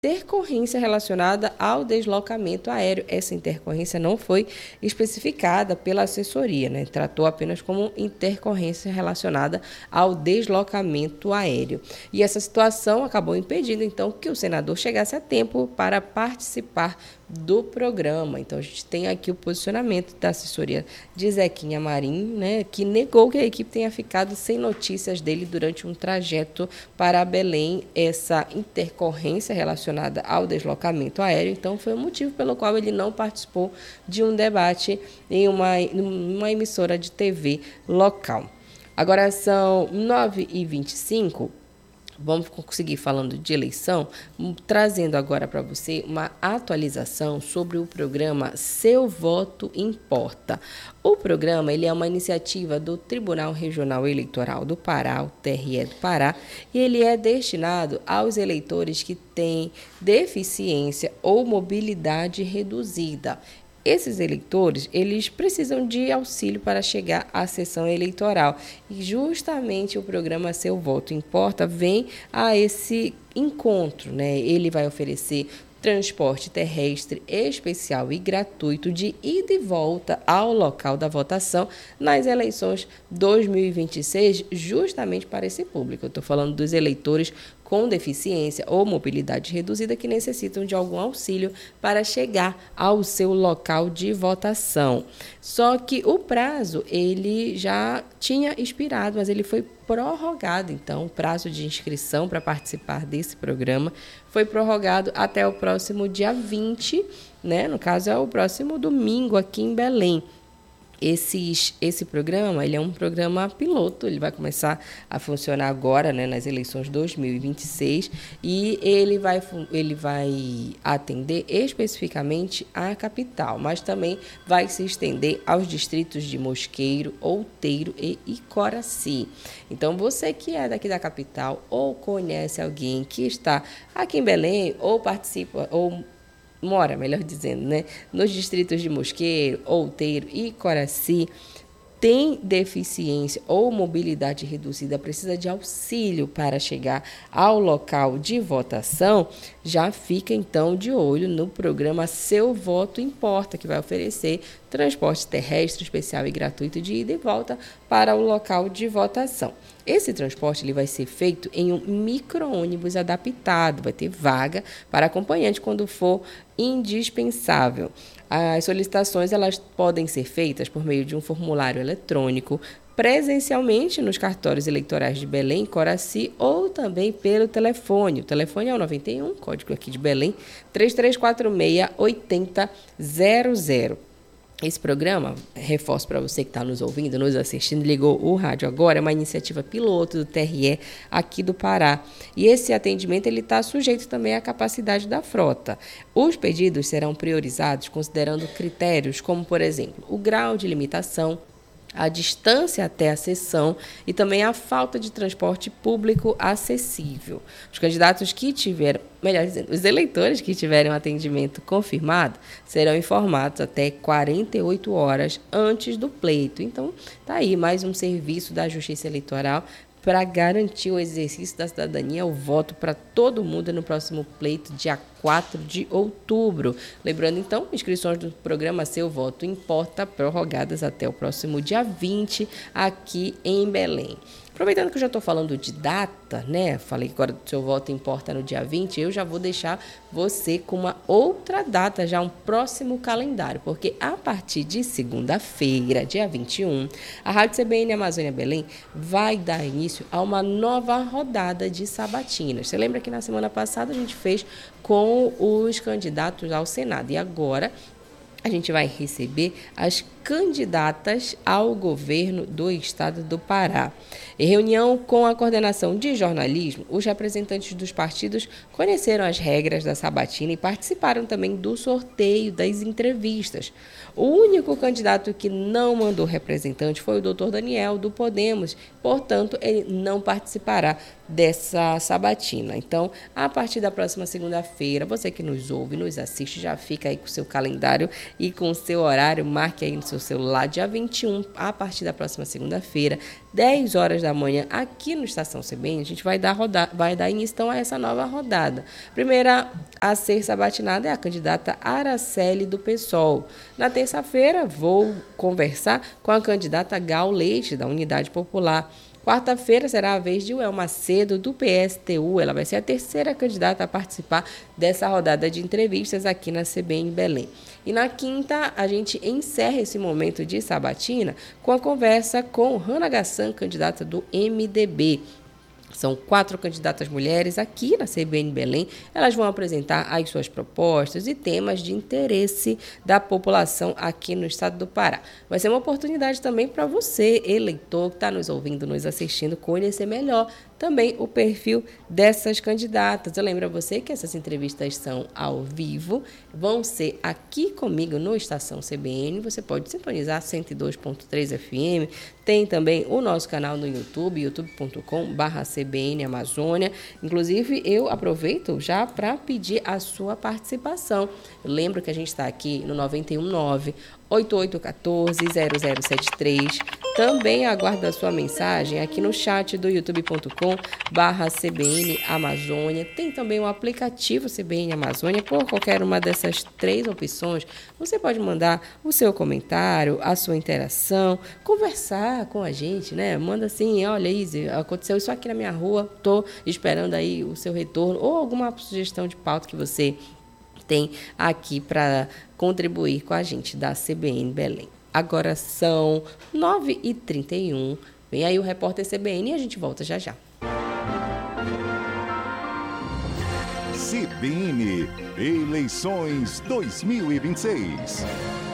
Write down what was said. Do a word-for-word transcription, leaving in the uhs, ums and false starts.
intercorrência relacionada ao deslocamento aéreo. Essa intercorrência não foi especificada pela assessoria, né? Tratou apenas como intercorrência relacionada ao deslocamento aéreo. E essa situação acabou impedindo, então, que o senador chegasse a tempo para participar do programa. Então, a gente tem aqui o posicionamento da assessoria de Zequinha Marim, né, que negou que a equipe tenha ficado sem notícias dele durante um trajeto para Belém. Essa intercorrência relacionada ao deslocamento aéreo, então, foi o motivo pelo qual ele não participou de um debate em uma, uma emissora de T V local. Agora são nove e vinte e cinco. Vamos conseguir falando de eleição, trazendo agora para você uma atualização sobre o programa Seu Voto Importa. O programa ele é uma iniciativa do Tribunal Regional Eleitoral do Pará, o T R E do Pará, e ele é destinado aos eleitores que têm deficiência ou mobilidade reduzida. Esses eleitores, eles precisam de auxílio para chegar à sessão eleitoral. E justamente o programa Seu Voto Importa vem a esse encontro, né? Ele vai oferecer transporte terrestre especial e gratuito de ida e volta ao local da votação nas eleições dois mil e vinte e seis, justamente para esse público. Eu estou falando dos eleitores com deficiência ou mobilidade reduzida que necessitam de algum auxílio para chegar ao seu local de votação. Só que o prazo ele já tinha expirado, mas ele foi prorrogado. Então, o prazo de inscrição para participar desse programa foi prorrogado até o próximo dia vinte, né? No caso, é o próximo domingo aqui em Belém. Esses, esse programa ele é um programa piloto, ele vai começar a funcionar agora, né, nas eleições dois mil e vinte e seis, e ele vai, ele vai atender especificamente a capital, mas também vai se estender aos distritos de Mosqueiro, Outeiro e Icoraci. Então, você que é daqui da capital ou conhece alguém que está aqui em Belém ou participa ou mora, melhor dizendo, né, nos distritos de Mosqueiro, Outeiro e Icoraci, tem deficiência ou mobilidade reduzida, precisa de auxílio para chegar ao local de votação, já fica então de olho no programa Seu Voto Importa, que vai oferecer transporte terrestre especial e gratuito de ida e volta para o local de votação. Esse transporte ele vai ser feito em um micro-ônibus adaptado, vai ter vaga para acompanhante quando for indispensável. As solicitações elas podem ser feitas por meio de um formulário eletrônico, presencialmente nos cartórios eleitorais de Belém, Coraci, ou também pelo telefone. O telefone é o noventa e um, código aqui de Belém, três três quatro seis, oito zero zero zero. Esse programa, reforço para você que está nos ouvindo, nos assistindo, ligou o rádio agora, é uma iniciativa piloto do T R E aqui do Pará. E esse atendimento está sujeito também à capacidade da frota. Os pedidos serão priorizados considerando critérios como, por exemplo, o grau de limitação, a distância até a sessão e também a falta de transporte público acessível. Os candidatos que tiveram, melhor dizendo, os eleitores que tiverem um atendimento confirmado serão informados até quarenta e oito horas antes do pleito. Então, tá aí mais um serviço da Justiça Eleitoral para garantir o exercício da cidadania, o voto para todo mundo no próximo pleito, dia quatro de outubro. Lembrando, então, inscrições do programa Seu Voto Importa, prorrogadas até o próximo dia vinte, aqui em Belém. Aproveitando que eu já estou falando de data, né? Falei que agora o Seu Voto Importa no dia vinte, eu já vou deixar você com uma outra data, já um próximo calendário, porque a partir de segunda-feira, dia vinte e um, a Rádio C B N Amazônia Belém vai dar início a uma nova rodada de sabatinas. Você lembra que na semana passada a gente fez com os candidatos ao Senado e agora a gente vai receber as candidatas ao governo do estado do Pará. Em reunião com a coordenação de jornalismo, os representantes dos partidos conheceram as regras da sabatina e participaram também do sorteio das entrevistas. O único candidato que não mandou representante foi o doutor Daniel, do Podemos, portanto, ele não participará dessa sabatina. Então, a partir da próxima segunda-feira, você que nos ouve, nos assiste, já fica aí com o seu calendário e com o seu horário, marque aí no seu celular, dia vinte e um, a partir da próxima segunda-feira, dez horas da manhã, aqui no Estação C B N, a gente vai dar, roda- vai dar início então, a essa nova rodada. Primeira a ser sabatinada é a candidata Araceli do PSOL. Na terça-feira, vou conversar com a candidata Gal Leite, da Unidade Popular. Quarta-feira será a vez de Uel Macedo, do P S T U. Ela vai ser a terceira candidata a participar dessa rodada de entrevistas aqui na C B N Belém. E na quinta, a gente encerra esse momento de sabatina com a conversa com Rana Gassan, candidata do M D B. São quatro candidatas mulheres aqui na C B N Belém. Elas vão apresentar as suas propostas e temas de interesse da população aqui no estado do Pará. Vai ser uma oportunidade também para você, eleitor, que está nos ouvindo, nos assistindo, conhecer melhor também o perfil dessas candidatas. Eu lembro a você que essas entrevistas são ao vivo, vão ser aqui comigo no Estação C B N. Você pode sintonizar cento e dois ponto três F M. Tem também o nosso canal no YouTube, youtube ponto com barra C B N Amazônia. Inclusive, eu aproveito já para pedir a sua participação. Eu lembro que a gente está aqui no nove um nove, oito oito um quatro, zero zero sete três. Também aguardo a sua mensagem aqui no chat do youtube ponto com barra C B N Amazônia. Tem também o aplicativo C B N Amazônia. Por qualquer uma dessas três opções, você pode mandar o seu comentário, a sua interação, conversar com a gente, né? Manda assim, olha, Izzy, aconteceu isso aqui na minha rua, tô esperando aí o seu retorno, ou alguma sugestão de pauta que você tem aqui para contribuir com a gente da C B N Belém. Agora são nove e trinta e um. Vem aí o repórter C B N e a gente volta já já. C B N Eleições dois mil e vinte e seis.